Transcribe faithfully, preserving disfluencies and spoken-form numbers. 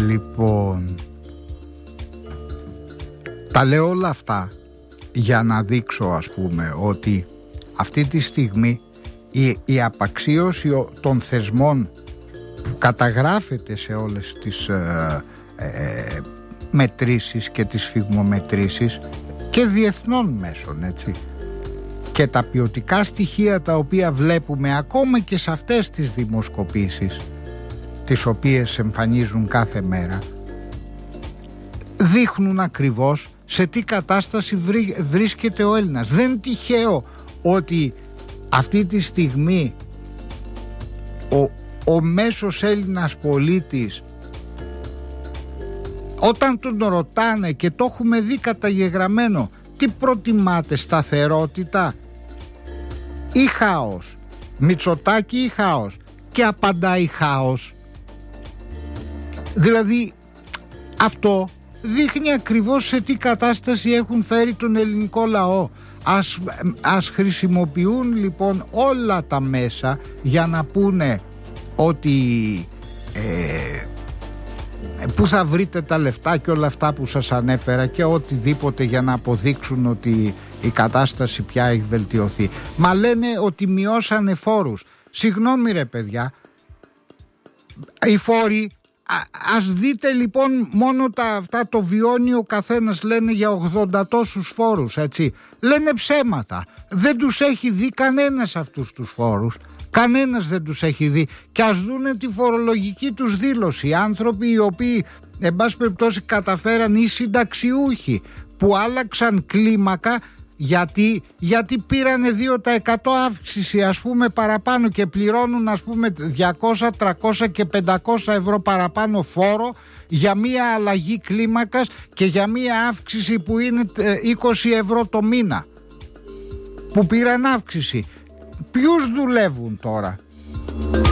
Λοιπόν, τα λέω όλα αυτά για να δείξω, ας πούμε, ότι αυτή τη στιγμή η, η απαξίωση των θεσμών που καταγράφεται σε όλες τις ε, ε, μετρήσεις και τις φυγμομετρήσεις και διεθνών μέσων, έτσι, και τα ποιοτικά στοιχεία τα οποία βλέπουμε ακόμα και σε αυτές τις δημοσκοπήσεις τις οποίες εμφανίζουν κάθε μέρα, δείχνουν ακριβώς σε τι κατάσταση βρί, βρίσκεται ο Έλληνας. Δεν είναι τυχαίο ότι αυτή τη στιγμή ο, ο μέσος Έλληνας πολίτης, όταν τον ρωτάνε, και το έχουμε δει καταγεγραμμένο, τι προτιμάτε, σταθερότητα ή χάος, Μητσοτάκη ή χάος, και απαντάει χάος. Δηλαδή αυτό δείχνει ακριβώς σε τι κατάσταση έχουν φέρει τον ελληνικό λαό. Ας, ας χρησιμοποιούν λοιπόν όλα τα μέσα για να πούνε ότι ε, πού θα βρείτε τα λεφτά και όλα αυτά που σας ανέφερα και οτιδήποτε για να αποδείξουν ότι η κατάσταση πια έχει βελτιωθεί. Μα λένε ότι μειώσανε φόρους. Συγγνώμη ρε παιδιά, οι φόροι, α, ας δείτε λοιπόν μόνο τα, αυτά το βιώνει ο καθένας, λένε για ογδόντα τόσους φόρους, έτσι. Λένε ψέματα. Δεν τους έχει δει κανένας αυτούς τους φόρους. Κανένας δεν τους έχει δει. Και ας δούνε τη φορολογική τους δήλωση. Οι άνθρωποι οι οποίοι εν πάση περιπτώσει καταφέραν, οι συνταξιούχοι που άλλαξαν κλίμακα, γιατί, γιατί πήρανε δύο τοις εκατό αύξηση, ας πούμε, παραπάνω, και πληρώνουν, ας πούμε, διακόσια, τριακόσια και πεντακόσια ευρώ παραπάνω φόρο για μία αλλαγή κλίμακας και για μία αύξηση που είναι είκοσι ευρώ το μήνα που πήραν αύξηση. Ποιους δουλεύουν τώρα?